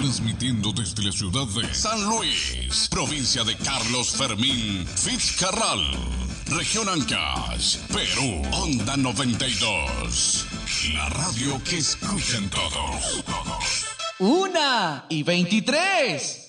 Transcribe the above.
Transmitiendo desde la ciudad de San Luis, provincia de Carlos Fermín Fitzcarral, región Ancash, Perú, Onda 92. La radio que escuchan todos. 1:23.